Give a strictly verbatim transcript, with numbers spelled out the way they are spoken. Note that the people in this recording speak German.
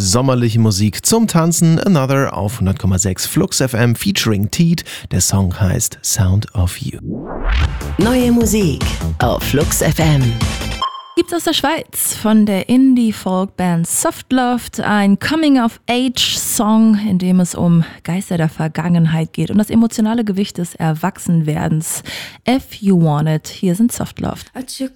sommerliche Musik zum Tanzen. Another auf hundert Komma sechs Flux F M featuring Teet. Der Song heißt Sound of You. Neue Musik auf Flux F M. Gibt's aus der Schweiz von der Indie-Folk-Band Softloft ein Coming-of-Age-Song, in dem es um Geister der Vergangenheit geht und das emotionale Gewicht des Erwachsenwerdens. If You Want It, hier sind Softloft. I took